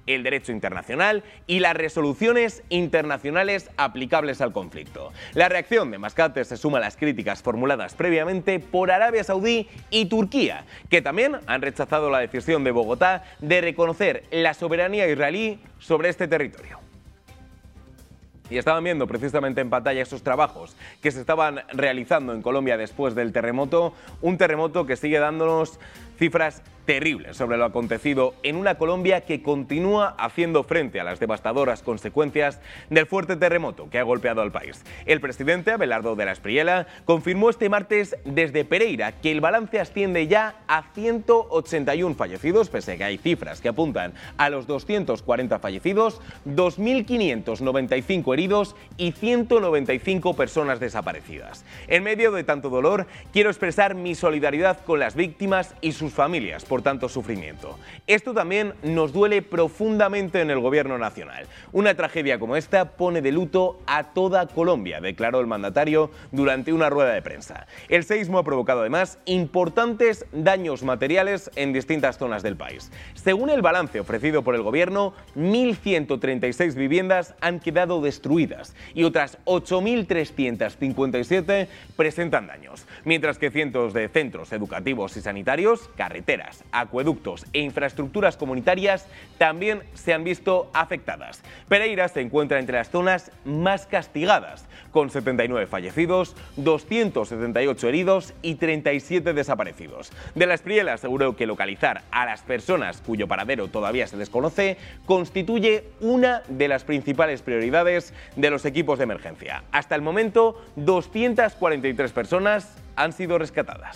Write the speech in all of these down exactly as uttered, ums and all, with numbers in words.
el derecho internacional y las resoluciones internacionales aplicables al conflicto. La reacción de Mascate se suma a las críticas formuladas previamente por Arabia Saudí y Turquía, que también han rechazado la decisión de Bogotá de reconocer la soberanía israelí sobre este territorio. Y estaban viendo precisamente en pantalla esos trabajos que se estaban realizando en Colombia después del terremoto, un terremoto que sigue dándonos cifras terribles sobre lo acontecido en una Colombia que continúa haciendo frente a las devastadoras consecuencias del fuerte terremoto que ha golpeado al país. El presidente Abelardo de la Espriella confirmó este martes desde Pereira que el balance asciende ya a ciento ochenta y uno fallecidos, pese a que hay cifras que apuntan a los doscientos cuarenta fallecidos, dos mil quinientos noventa y cinco heridos y ciento noventa y cinco personas desaparecidas. En medio de tanto dolor, quiero expresar mi solidaridad con las víctimas y sus familias por tanto sufrimiento. Esto también nos duele profundamente en el gobierno nacional. Una tragedia como esta pone de luto a toda Colombia, declaró el mandatario durante una rueda de prensa. El seísmo ha provocado además importantes daños materiales en distintas zonas del país. Según el balance ofrecido por el gobierno, mil ciento treinta y seis viviendas han quedado destruidas y otras ocho mil trescientos cincuenta y siete presentan daños, mientras que cientos de centros educativos y sanitarios, carreteras, acueductos e infraestructuras comunitarias también se han visto afectadas. Pereira se encuentra entre las zonas más castigadas, con setenta y nueve fallecidos, doscientos setenta y ocho heridos y treinta y siete desaparecidos. De la Espriella aseguró que localizar a las personas cuyo paradero todavía se desconoce constituye una de las principales prioridades de los equipos de emergencia. Hasta el momento, doscientas cuarenta y tres personas han sido rescatadas.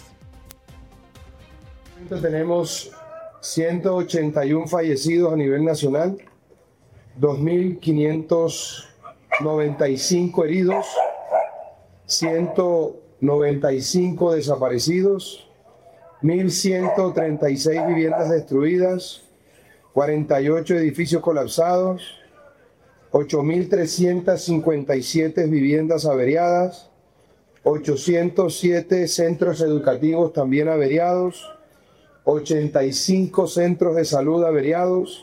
Tenemos ciento ochenta y uno fallecidos a nivel nacional, dos mil quinientos noventa y cinco heridos, ciento noventa y cinco desaparecidos, mil ciento treinta y seis viviendas destruidas, cuarenta y ocho edificios colapsados, ocho mil trescientos cincuenta y siete viviendas averiadas, ochocientos siete centros educativos también averiados, ochenta y cinco centros de salud averiados,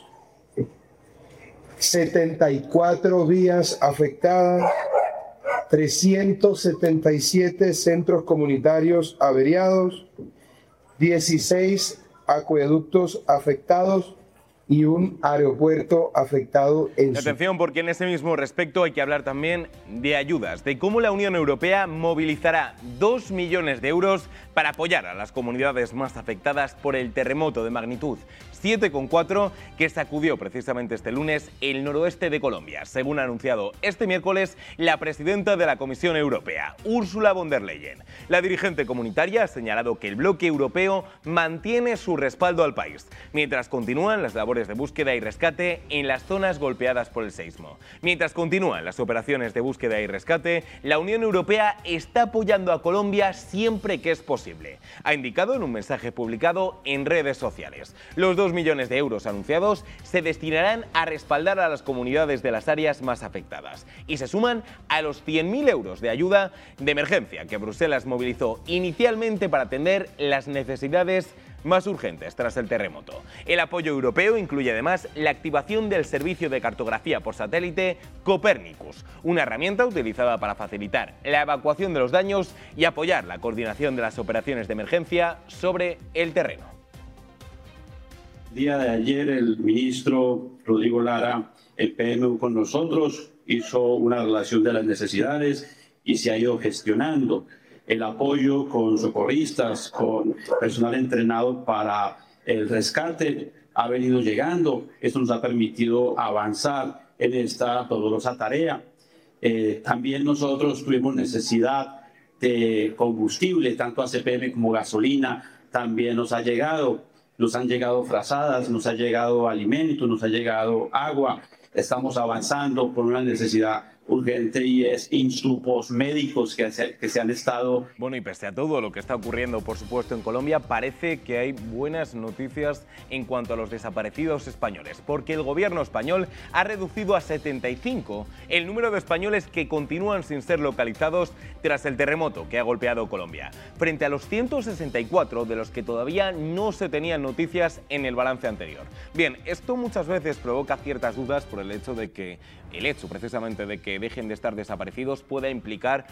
setenta y cuatro vías afectadas, trescientos setenta y siete centros comunitarios averiados, dieciséis acueductos afectados y un aeropuerto afectado en su... Atención, porque en ese mismo respecto hay que hablar también de ayudas, de cómo la Unión Europea movilizará dos millones de euros para apoyar a las comunidades más afectadas por el terremoto de magnitud siete coma cuatro que sacudió precisamente este lunes el noroeste de Colombia, según ha anunciado este miércoles la presidenta de la Comisión Europea, Ursula von der Leyen. La dirigente comunitaria ha señalado que el bloque europeo mantiene su respaldo al país, mientras continúan las labores de búsqueda y rescate en las zonas golpeadas por el seísmo. Mientras continúan las operaciones de búsqueda y rescate, la Unión Europea está apoyando a Colombia siempre que es posible, ha indicado en un mensaje publicado en redes sociales. Los dos millones de euros anunciados se destinarán a respaldar a las comunidades de las áreas más afectadas y se suman a los cien mil euros de ayuda de emergencia que Bruselas movilizó inicialmente para atender las necesidades más urgentes tras el terremoto. El apoyo europeo incluye además la activación del servicio de cartografía por satélite Copernicus, una herramienta utilizada para facilitar la evacuación de los daños y apoyar la coordinación de las operaciones de emergencia sobre el terreno. El día de ayer el ministro Rodrigo Lara, el P M U con nosotros, hizo una relación de las necesidades y se ha ido gestionando el apoyo con socorristas, con personal entrenado para el rescate, ha venido llegando. Esto nos ha permitido avanzar en esta dolorosa tarea. Eh, también nosotros tuvimos necesidad de combustible, tanto A C P M como gasolina, también nos ha llegado. Nos han llegado frazadas, nos ha llegado alimentos, nos ha llegado agua. estamos avanzando por una necesidad urgente y es insumos médicos que se, que se han estado... Bueno, y pese a todo lo que está ocurriendo, por supuesto, en Colombia, parece que hay buenas noticias en cuanto a los desaparecidos españoles, porque el gobierno español ha reducido a setenta y cinco el número de españoles que continúan sin ser localizados tras el terremoto que ha golpeado Colombia, frente a los ciento sesenta y cuatro de los que todavía no se tenían noticias en el balance anterior. Bien, esto muchas veces provoca ciertas dudas por el hecho de que el hecho precisamente de que dejen de estar desaparecidos pueda implicar